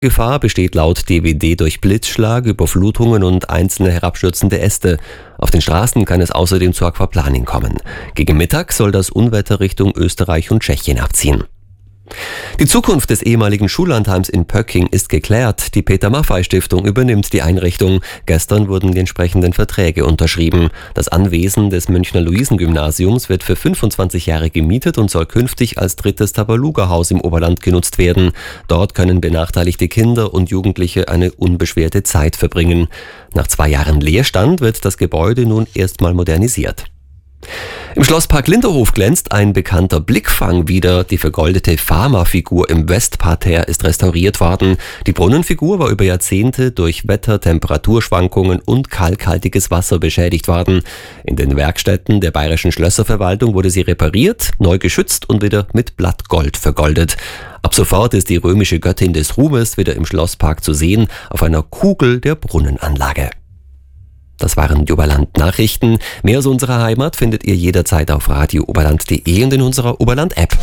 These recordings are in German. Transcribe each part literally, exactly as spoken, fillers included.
Gefahr besteht laut D W D durch Blitzschlag, Überflutungen und einzelne herabstürzende Äste. Auf den Straßen kann es außerdem zu Aquaplaning kommen. Gegen Mittag soll das Unwetter Richtung Österreich und Tschechien abziehen. Die Zukunft des ehemaligen Schullandheims in Pöcking ist geklärt. Die Peter-Maffay-Stiftung übernimmt die Einrichtung. Gestern wurden die entsprechenden Verträge unterschrieben. Das Anwesen des Münchner Luisen-Gymnasiums wird für fünfundzwanzig Jahre gemietet und soll künftig als drittes Tabaluga-Haus im Oberland genutzt werden. Dort können benachteiligte Kinder und Jugendliche eine unbeschwerte Zeit verbringen. Nach zwei Jahren Leerstand wird das Gebäude nun erstmal modernisiert. Im Schlosspark Linderhof glänzt ein bekannter Blickfang wieder. Die vergoldete Fama-Figur im Westparterre ist restauriert worden. Die Brunnenfigur war über Jahrzehnte durch Wetter-, Temperaturschwankungen und kalkhaltiges Wasser beschädigt worden. In den Werkstätten der Bayerischen Schlösserverwaltung wurde sie repariert, neu geschützt und wieder mit Blattgold vergoldet. Ab sofort ist die römische Göttin des Ruhmes wieder im Schlosspark zu sehen, auf einer Kugel der Brunnenanlage. Das waren die Oberland-Nachrichten. Mehr aus unserer Heimat findet ihr jederzeit auf radio oberland punkt de und in unserer Oberland-App.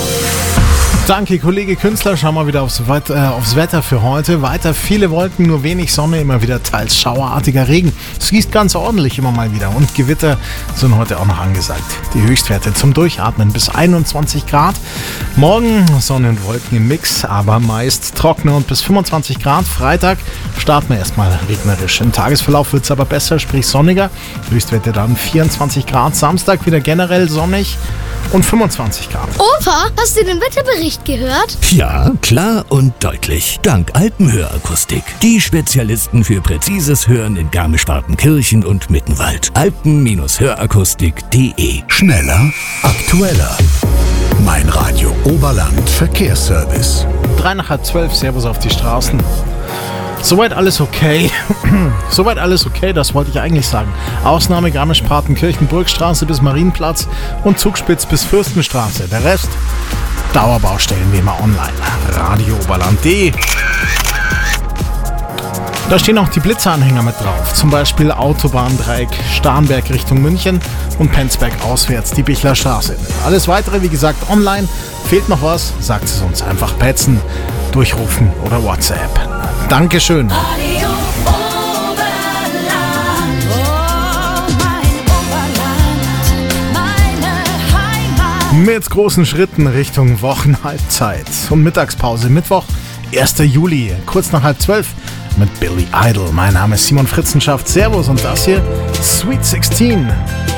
Danke, Kollege Künstler. Schauen wir wieder aufs, äh, aufs Wetter für heute. Weiter viele Wolken, nur wenig Sonne, immer wieder teils schauerartiger Regen. Es gießt ganz ordentlich immer mal wieder und Gewitter sind heute auch noch angesagt. Die Höchstwerte zum Durchatmen bis einundzwanzig Grad. Morgen Sonne und Wolken im Mix, aber meist trockener und bis fünfundzwanzig Grad. Freitag starten wir erstmal regnerisch. Im Tagesverlauf wird es aber besser, sprich sonniger. Höchstwerte dann vierundzwanzig Grad. Samstag wieder generell sonnig und fünfundzwanzig Grad. Opa, hast du den Wetterbericht gehört? Ja, klar und deutlich. Dank Alpenhörakustik. Die Spezialisten für präzises Hören in Garmisch-Partenkirchen und Mittenwald. alpen Hörakustik punkt de. Schneller, aktueller. Mein Radio Oberland Verkehrsservice. Drei nach halb zwölf, Servus auf die Straßen. Soweit alles okay. Soweit alles okay, das wollte ich eigentlich sagen. Ausnahme Garmisch-Partenkirchen, Burgstraße bis Marienplatz und Zugspitz bis Fürstenstraße. Der Rest Dauerbaustellen wie immer online. radio oberland punkt de. Da stehen auch die Blitzeranhänger mit drauf. Zum Beispiel Autobahndreieck Starnberg Richtung München und Penzberg auswärts die Bichler Straße. Alles weitere, wie gesagt, online. Fehlt noch was? Sagt es uns einfach petzen, durchrufen oder WhatsApp. Dankeschön. Radio Oberland, oh mein Oberland, meine Heimat. Mit großen Schritten Richtung Wochenhalbzeit und Mittagspause. Mittwoch, erster Juli, kurz nach halb zwölf mit Billy Idol. Mein Name ist Simon Fritzenschaft. Servus und das hier Sweet sechzehn.